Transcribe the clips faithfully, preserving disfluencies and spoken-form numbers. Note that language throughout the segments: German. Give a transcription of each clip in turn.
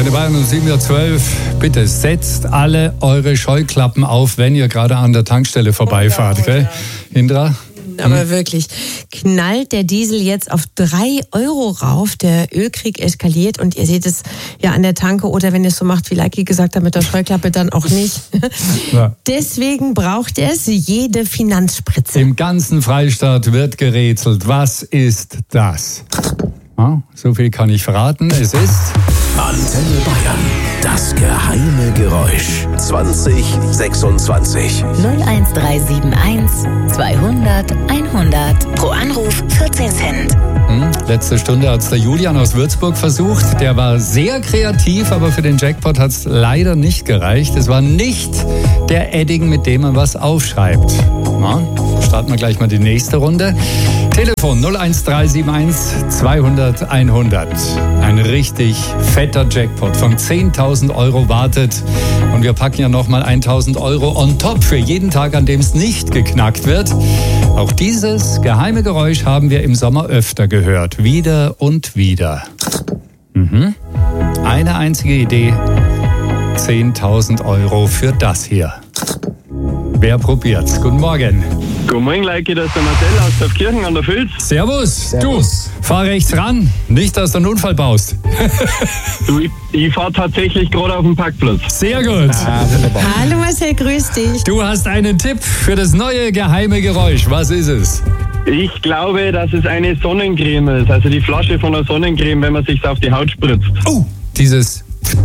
Antenne Bayern um sieben Uhr zwölf. Bitte setzt alle eure Scheuklappen auf, wenn ihr gerade an der Tankstelle vorbeifahrt. Oh, gell? Ja. Indra? Aber wirklich, knallt der Diesel jetzt auf drei Euro rauf, der Ölkrieg eskaliert und ihr seht es ja an der Tanke oder wenn ihr es so macht, wie Leiki gesagt hat, mit der Scheuklappe dann auch nicht. Ja. Deswegen braucht es jede Finanzspritze. Im ganzen Freistaat wird gerätselt. Was ist das? Ja, so viel kann ich verraten. Es ist Antenne Bayern. Das geheime Geräusch. zwanzig sechsundzwanzig. null eins drei sieben eins zweihundert einhundert. Pro Anruf vierzehn Cent. Hm, letzte Stunde hat es der Julian aus Würzburg versucht. Der war sehr kreativ, aber für den Jackpot hat es leider nicht gereicht. Es war nicht der Edding, mit dem man was aufschreibt. Na, starten wir gleich mal die nächste Runde. Telefon null eins drei sieben eins zweihundert einhundert. Ein richtig fetter Jackpot von zehntausend Euro wartet. Und wir packen ja nochmal tausend Euro on top für jeden Tag, an dem es nicht geknackt wird. Auch dieses geheime Geräusch haben wir im Sommer öfter gehört. Wieder und wieder. Mhm. Eine einzige Idee. zehntausend Euro für das hier. Wer probiert's? Guten Morgen. Guten Morgen, Leiki, das ist der Marcel aus Dorfkirchen an der Vils. Servus. Servus. Du, fahr rechts ran. Nicht, dass du einen Unfall baust. Du, ich, ich fahre tatsächlich gerade auf dem Parkplatz. Sehr gut. Ah, Hallo Marcel, grüß dich. Du hast einen Tipp für das neue geheime Geräusch. Was ist es? Ich glaube, dass es eine Sonnencreme ist. Also die Flasche von der Sonnencreme, wenn man sich auf die Haut spritzt. Oh, dieses...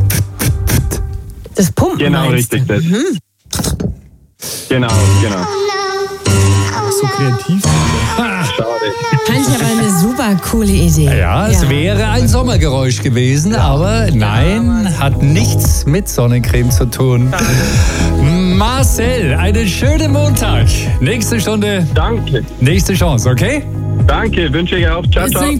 Das Pumpen. Genau, meinst du? richtig. Das. Mhm. Genau, genau. so kreativ. Schade. Fand ich aber eine super coole Idee. Ja, es wäre ein Sommergeräusch gewesen, aber nein, hat nichts mit Sonnencreme zu tun. Marcel, einen schönen Montag. Nächste Stunde, Danke. nächste Chance, okay? Danke, wünsche ich auch. Ciao, ciao.